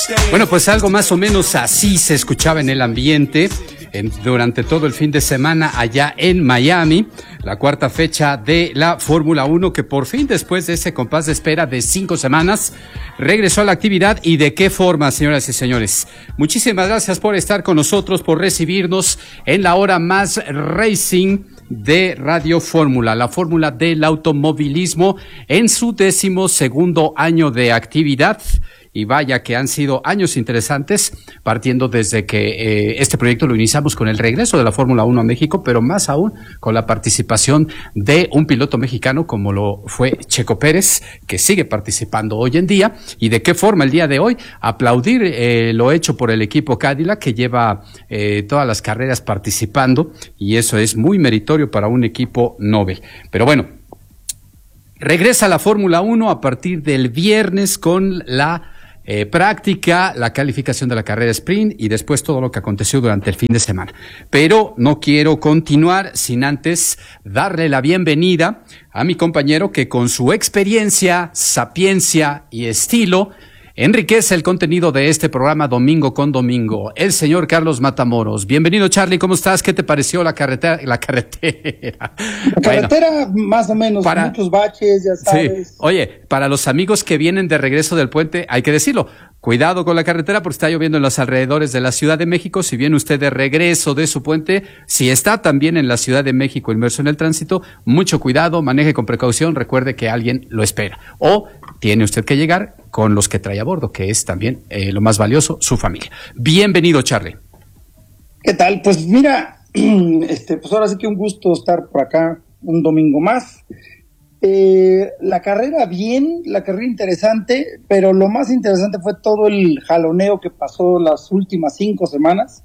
Bueno, pues algo más o menos así se escuchaba en el ambiente durante todo el fin de semana allá en Miami, la cuarta fecha de la Fórmula 1, que por fin, después de ese compás de espera de 5 semanas, regresó a la actividad. ¿Y de qué forma, señoras y señores? Muchísimas gracias por estar con nosotros, por recibirnos en la hora más racing de Radio Fórmula, la fórmula del automovilismo en su 12º año de actividad. Y vaya que han sido años interesantes, partiendo desde que este proyecto lo iniciamos con el regreso de la Fórmula 1 a México, pero más aún con la participación de un piloto mexicano como lo fue Checo Pérez, que sigue participando hoy en día. Y de qué forma el día de hoy aplaudir lo hecho por el equipo Cadillac, que lleva todas las carreras participando, y eso es muy meritorio para un equipo Nobel. Pero bueno, regresa la Fórmula 1 a partir del viernes con la práctica, la calificación de la carrera sprint y después todo lo que aconteció durante el fin de semana. Pero no quiero continuar sin antes darle la bienvenida a mi compañero que con su experiencia, sapiencia y estilo enriquece el contenido de este programa domingo con domingo, el señor Carlos Matamoros. Bienvenido, Charlie, ¿cómo estás? ¿Qué te pareció la carretera? La carretera, más o menos, muchos baches, ya sabes. Sí. Oye, para los amigos que vienen de regreso del puente, hay que decirlo, cuidado con la carretera porque está lloviendo en los alrededores de la Ciudad de México. Si viene usted de regreso de su puente, si está también en la Ciudad de México inmerso en el tránsito, mucho cuidado, maneje con precaución, recuerde que alguien lo espera. O tiene usted que llegar con los que trae a bordo, que es también lo más valioso, su familia. Bienvenido, Charlie. ¿Qué tal? Pues mira, pues ahora sí que un gusto estar por acá un domingo más. La carrera bien, la carrera interesante, pero lo más interesante fue todo el jaloneo que pasó las últimas 5 semanas.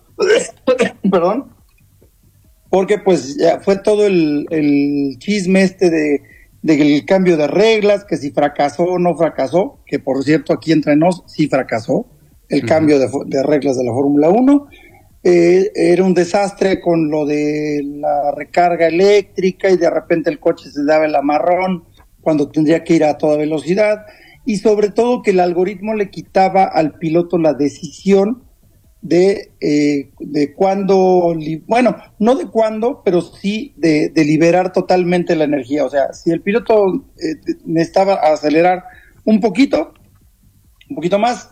Perdón. Porque pues ya fue todo el chisme del cambio de reglas, que si fracasó o no fracasó, que por cierto aquí entre nos sí fracasó el cambio de reglas de la Fórmula 1. Era un desastre con lo de la recarga eléctrica y de repente el coche se daba el amarrón cuando tendría que ir a toda velocidad, y sobre todo que el algoritmo le quitaba al piloto la decisión de cuándo, bueno, no de cuándo, pero sí de liberar totalmente la energía. O sea, si el piloto necesitaba acelerar un poquito más,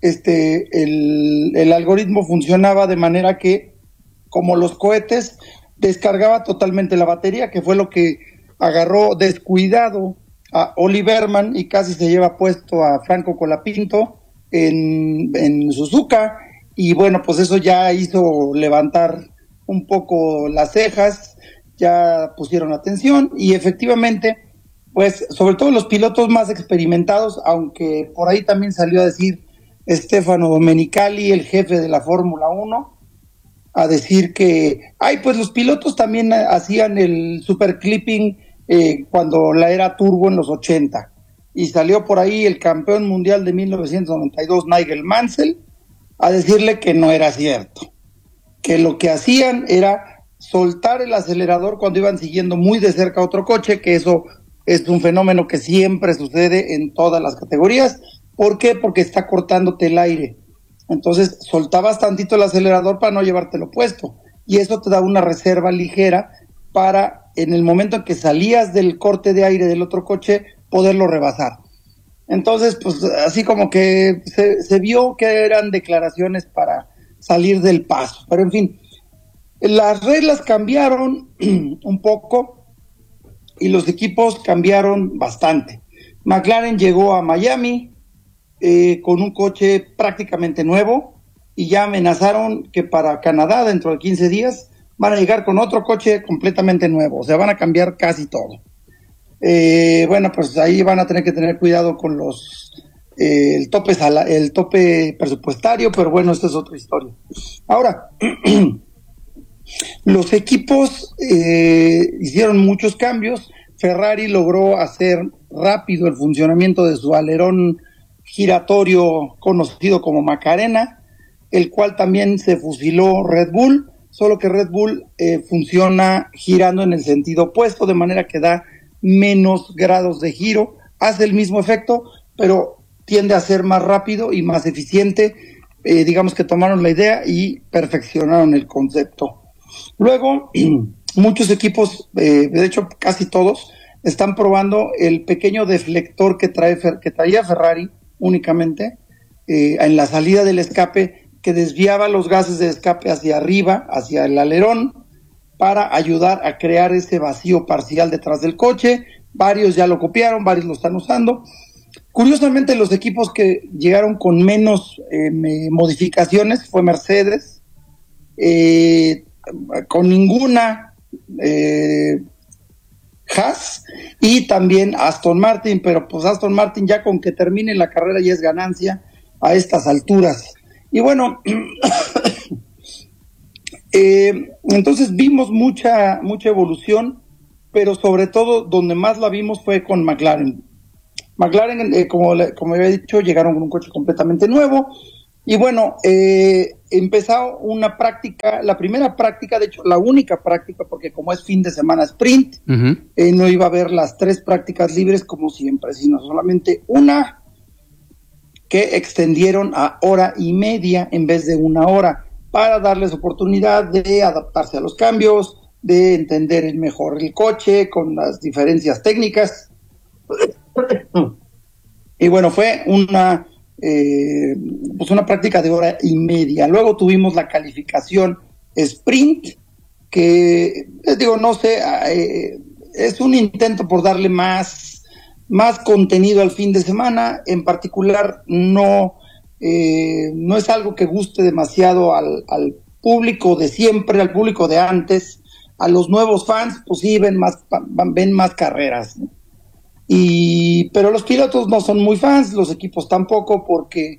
el algoritmo funcionaba de manera que, como los cohetes, descargaba totalmente la batería, que fue lo que agarró descuidado a Oli Berman y casi se lleva puesto a Franco Colapinto en Suzuka. Y bueno, pues eso ya hizo levantar un poco las cejas, ya pusieron atención y efectivamente, pues sobre todo los pilotos más experimentados, aunque por ahí también salió a decir Stefano Domenicali, el jefe de la Fórmula 1, a decir que, pues los pilotos también hacían el super clipping cuando la era turbo en los 80, y salió por ahí el campeón mundial de 1992, Nigel Mansell, a decirle que no era cierto, que lo que hacían era soltar el acelerador cuando iban siguiendo muy de cerca a otro coche, que eso es un fenómeno que siempre sucede en todas las categorías. ¿Por qué? Porque está cortándote el aire. Entonces soltabas tantito el acelerador para no llevártelo puesto, y eso te da una reserva ligera para, en el momento en que salías del corte de aire del otro coche, poderlo rebasar. Entonces, pues así como que se vio que eran declaraciones para salir del paso. Pero en fin, las reglas cambiaron un poco y los equipos cambiaron bastante. McLaren llegó a Miami con un coche prácticamente nuevo y ya amenazaron que para Canadá, dentro de 15 días, van a llegar con otro coche completamente nuevo. O sea, van a cambiar casi todo. Bueno, pues ahí van a tener que tener cuidado con el tope presupuestario, pero bueno, esta es otra historia. Ahora, los equipos hicieron muchos cambios. Ferrari logró hacer rápido el funcionamiento de su alerón giratorio conocido como Macarena, el cual también se fusiló Red Bull, solo que Red Bull funciona girando en el sentido opuesto, de manera que da menos grados de giro, hace el mismo efecto, pero tiende a ser más rápido y más eficiente. Digamos que tomaron la idea y perfeccionaron el concepto. Luego, muchos equipos, de hecho casi todos, están probando el pequeño deflector que traía Ferrari únicamente en la salida del escape, que desviaba los gases de escape hacia arriba, hacia el alerón, para ayudar a crear ese vacío parcial detrás del coche. Varios ya lo copiaron, varios lo están usando. Curiosamente, los equipos que llegaron con menos modificaciones fue Mercedes, con ninguna Haas, y también Aston Martin, pero pues Aston Martin ya con que termine la carrera ya es ganancia a estas alturas. Y bueno, entonces vimos mucha evolución, pero sobre todo donde más la vimos fue con McLaren. McLaren, como había dicho, llegaron con un coche completamente nuevo, y bueno, empezó una práctica, la primera práctica, de hecho la única práctica, porque como es fin de semana sprint, no iba a haber las 3 prácticas libres como siempre, sino solamente una, que extendieron a 1:30 en vez de 1 hora, para darles oportunidad de adaptarse a los cambios, de entender mejor el coche con las diferencias técnicas. Y bueno, fue una práctica de 1:30. Luego tuvimos la calificación sprint, que no sé, es un intento por darle más contenido al fin de semana. En particular, no es algo que guste demasiado al público de siempre, al público de antes. A los nuevos fans, pues sí, ven más carreras, ¿no? Pero los pilotos no son muy fans, los equipos tampoco, porque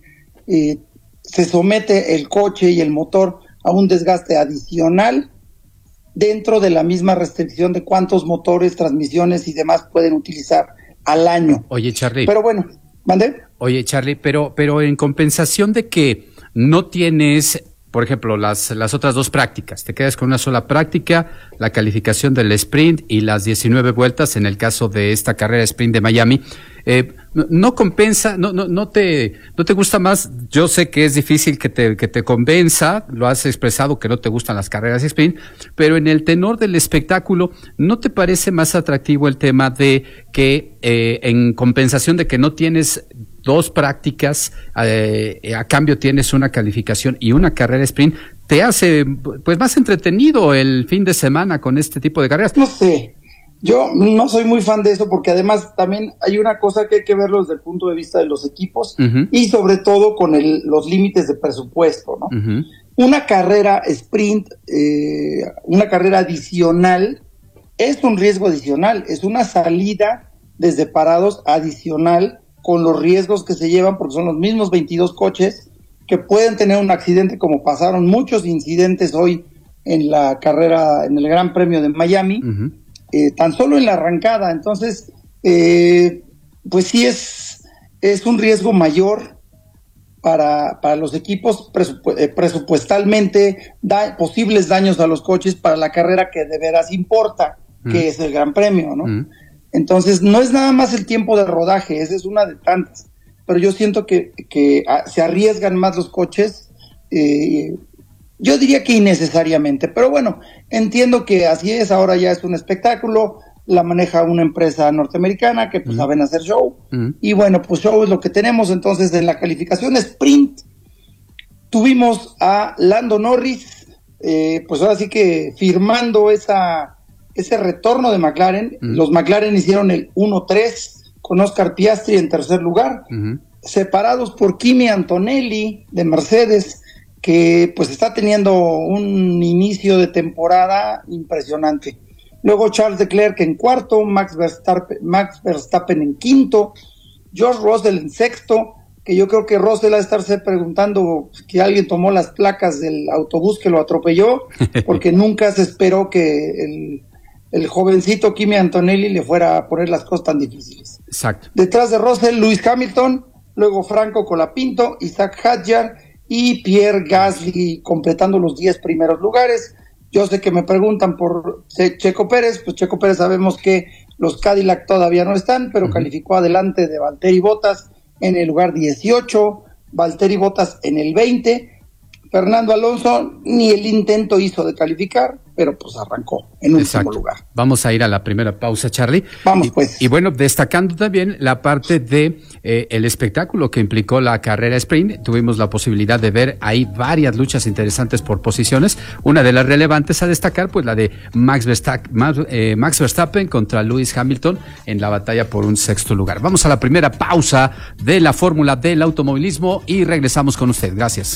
se somete el coche y el motor a un desgaste adicional dentro de la misma restricción de cuántos motores, transmisiones y demás pueden utilizar al año. Oye, Charlie. Pero bueno, ¿mande? Oye, Charlie, pero en compensación de que no tienes, por ejemplo, las otras 2 prácticas, te quedas con una sola práctica, la calificación del sprint y las 19 vueltas en el caso de esta carrera sprint de Miami, no compensa, no te gusta más. Yo sé que es difícil que te convenza, lo has expresado que no te gustan las carreras sprint, pero en el tenor del espectáculo, ¿no te parece más atractivo el tema de que en compensación de que no tienes 2 prácticas, a cambio tienes una calificación y una carrera sprint, te hace pues más entretenido el fin de semana con este tipo de carreras? No sé, yo no soy muy fan de eso, porque además también hay una cosa que hay que verlo desde el punto de vista de los equipos, y sobre todo con los límites de presupuesto, ¿no? Una carrera sprint, una carrera adicional, es un riesgo adicional, es una salida desde parados adicional, con los riesgos que se llevan, porque son los mismos 22 coches que pueden tener un accidente, como pasaron muchos incidentes hoy en la carrera, en el Gran Premio de Miami, tan solo en la arrancada. Entonces, pues sí es un riesgo mayor para los equipos, presupuestalmente, posibles daños a los coches para la carrera que de veras importa, que es el Gran Premio, ¿no? Entonces, no es nada más el tiempo de rodaje, esa es una de tantas, pero yo siento que se arriesgan más los coches, yo diría que innecesariamente, pero bueno, entiendo que así es, ahora ya es un espectáculo, la maneja una empresa norteamericana que pues saben hacer show, y bueno, pues show es lo que tenemos. Entonces, en la calificación sprint, tuvimos a Lando Norris, pues ahora sí que firmando ese retorno de McLaren. Los McLaren hicieron el 1-3 con Oscar Piastri en tercer lugar, separados por Kimi Antonelli de Mercedes, que pues está teniendo un inicio de temporada impresionante. Luego Charles Leclerc en cuarto, Max Verstappen en quinto, George Russell en sexto, que yo creo que Russell ha de estarse preguntando que alguien tomó las placas del autobús que lo atropelló, porque nunca se esperó que el jovencito Kimi Antonelli le fuera a poner las cosas tan difíciles. Exacto. Detrás de Russell, Lewis Hamilton, luego Franco Colapinto, Isaac Hadjar y Pierre Gasly completando los 10 primeros lugares. Yo sé que me preguntan por Checo Pérez, pues Checo Pérez sabemos que los Cadillac todavía no están, pero calificó adelante de Valtteri Bottas en el lugar 18, Valtteri Bottas en el 20, Fernando Alonso ni el intento hizo de calificar, pero pues arrancó en último lugar. Vamos a ir a la primera pausa, Charlie. Vamos pues. Y bueno, destacando también la parte de el espectáculo que implicó la carrera sprint, tuvimos la posibilidad de ver ahí varias luchas interesantes por posiciones. Una de las relevantes a destacar, pues la de Max Verstappen contra Lewis Hamilton en la batalla por un sexto lugar. Vamos a la primera pausa de la fórmula del automovilismo y regresamos con usted. Gracias.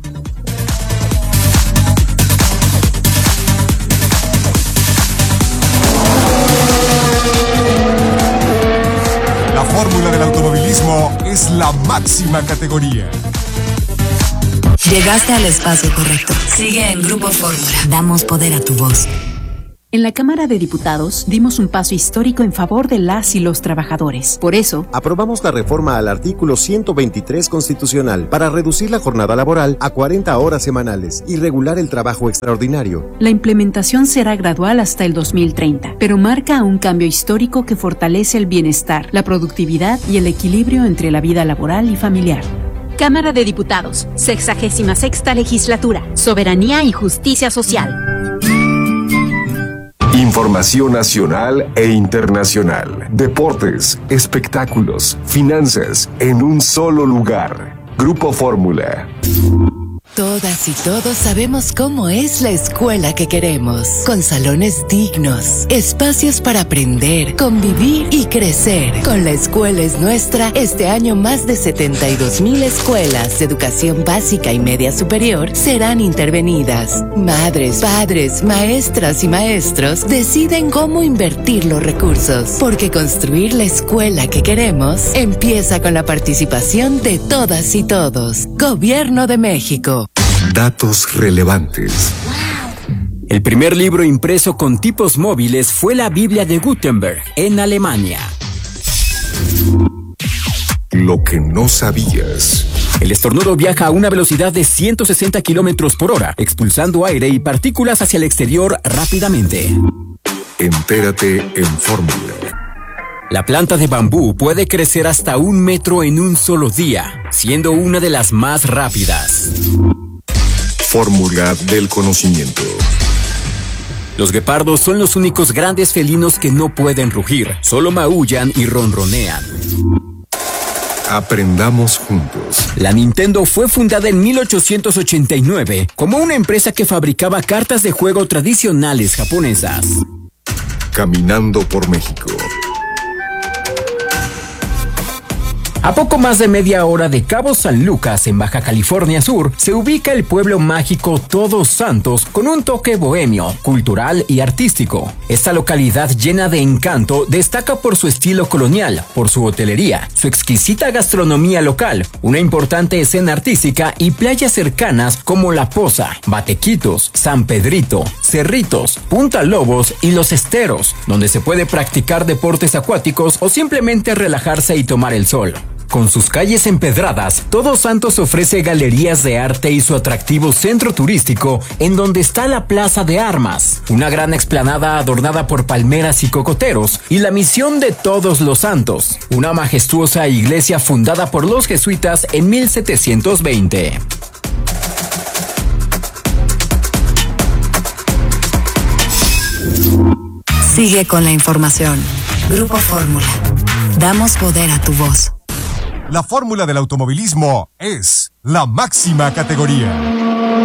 La fórmula del automovilismo es la máxima categoría. Llegaste al espacio correcto. Sigue en Grupo Fórmula. Damos poder a tu voz. En la Cámara de Diputados dimos un paso histórico en favor de las y los trabajadores. Por eso, aprobamos la reforma al artículo 123 constitucional para reducir la jornada laboral a 40 horas semanales y regular el trabajo extraordinario. La implementación será gradual hasta el 2030, pero marca un cambio histórico que fortalece el bienestar, la productividad y el equilibrio entre la vida laboral y familiar. Cámara de Diputados, 66ª Legislatura, Soberanía y Justicia Social. Información nacional e internacional, deportes, espectáculos, finanzas, en un solo lugar. Grupo Fórmula. Todas y todos sabemos cómo es la escuela que queremos, con salones dignos, espacios para aprender, convivir y crecer. Con La Escuela es Nuestra, este año más de 72,000 escuelas de educación básica y media superior serán intervenidas. Madres, padres, maestras y maestros deciden cómo invertir los recursos, porque construir la escuela que queremos empieza con la participación de todas y todos. Gobierno de México. Datos relevantes. El primer libro impreso con tipos móviles fue la Biblia de Gutenberg, en Alemania. Lo que no sabías. El estornudo viaja a una velocidad de 160 kilómetros por hora, expulsando aire y partículas hacia el exterior rápidamente. Entérate en Fórmula. La planta de bambú puede crecer hasta 1 metro en un solo día, siendo una de las más rápidas. Fórmula del conocimiento. Los guepardos son los únicos grandes felinos que no pueden rugir, solo maullan y ronronean. Aprendamos juntos. La Nintendo fue fundada en 1889 como una empresa que fabricaba cartas de juego tradicionales japonesas. Caminando por México. A poco más de media hora de Cabo San Lucas, en Baja California Sur, se ubica el pueblo mágico Todos Santos con un toque bohemio, cultural y artístico. Esta localidad llena de encanto destaca por su estilo colonial, por su hotelería, su exquisita gastronomía local, una importante escena artística y playas cercanas como La Poza, Batequitos, San Pedrito, Cerritos, Punta Lobos y Los Esteros, donde se puede practicar deportes acuáticos o simplemente relajarse y tomar el sol. Con sus calles empedradas, Todos Santos ofrece galerías de arte y su atractivo centro turístico, en donde está la Plaza de Armas, una gran explanada adornada por palmeras y cocoteros, y la Misión de Todos los Santos, una majestuosa iglesia fundada por los jesuitas en 1720. Sigue con la información. Grupo Fórmula. Damos poder a tu voz. La fórmula del automovilismo es la máxima categoría.